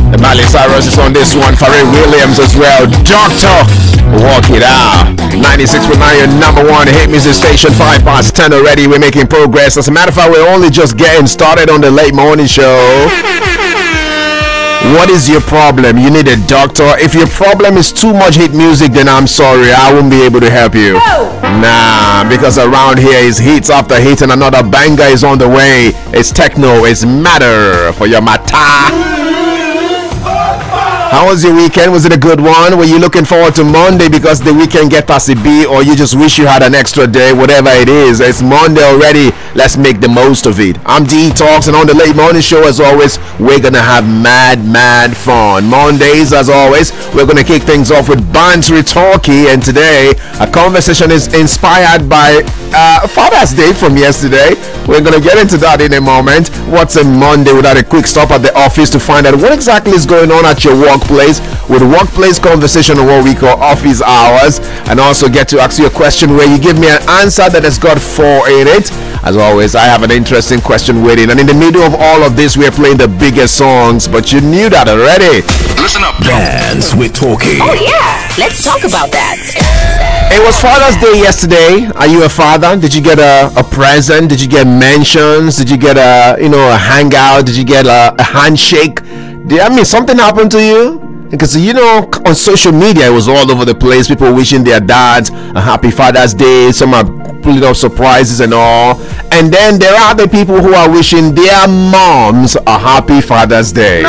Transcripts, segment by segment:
The Miley Cyrus is on this one. Pharrell Williams as well. Doctor, walk it out. 96.9, your number one hit music station. 5 past 10 already. We're making progress. As a matter of fact, we're only just getting started on the late morning show. What is your problem? You need a doctor. If your problem is too much hit music, then I'm sorry, I won't be able to help you. Nah, because around here is hits after hits and another banger is on the way. It's techno, it's matter for your matter. How was your weekend? Was it a good one? Were you looking forward to Monday because the weekend get past the B, or you just wish you had an extra day? Whatever it is, it's Monday already. Let's make the most of it. I'm D Talks, and on the late morning show, as always, we're gonna have mad fun. Mondays, as always, we're gonna kick things off with Bantery Talkie, and today a conversation is inspired by Father's Day from yesterday. We're gonna get into that in a moment. What's a Monday without a quick stop at the office to find out what exactly is going on at your workplace, with workplace conversation on what we call office hours, and also get to ask you a question where you give me an answer that has got 4 in it. As always, I have an interesting question waiting, and in the middle of all of this, we're playing the biggest songs, but you knew that already. Listen up. Dance with Talkie. Oh yeah, let's talk about that. It was Father's Day yesterday. Are you a father? Did you get a present? Did you get mentions? Did you get a hangout? Did you get a handshake? Something happened to you? Because on social media it was all over the place, people wishing their dads a happy Father's Day. Some are pulling up surprises and all, and then there are the people who are wishing their moms a happy Father's Day.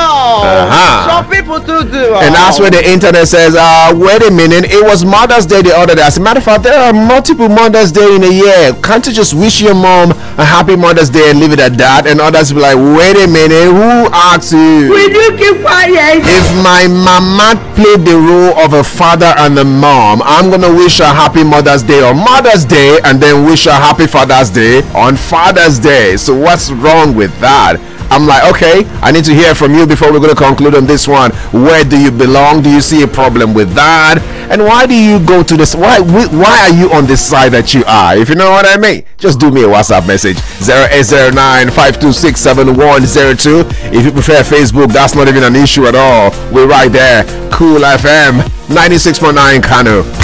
Some people do. And that's where the internet says, wait a minute, it was Mother's Day the other day. As a matter of fact, there are multiple Mother's Day in a year. Can't you just wish your mom a happy Mother's Day and leave it at that? And others be like, wait a minute, who asked you? Will you keep quiet? If my mama played the role of a father and a mom, I'm gonna wish her happy Mother's Day on Mother's Day and then wish her happy Father's Day on Father's Day. So what's wrong with that? I'm like, okay, I need to hear from you before we're going to conclude on this one. Where do you belong? Do you see a problem with that? And why do you go to this? Why are you on this side that you are? If you know what I mean, just do me a WhatsApp message 0809-526-7102. If you prefer Facebook, that's not even an issue at all. We're right there. Cool FM 96.9 Kano.